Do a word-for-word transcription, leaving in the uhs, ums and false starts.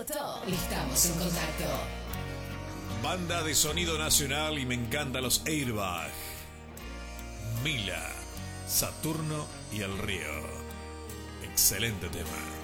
Toto. Estamos en contacto. Banda de sonido nacional y me encantan los Airbag. Mila, Saturno y el Río. Excelente tema.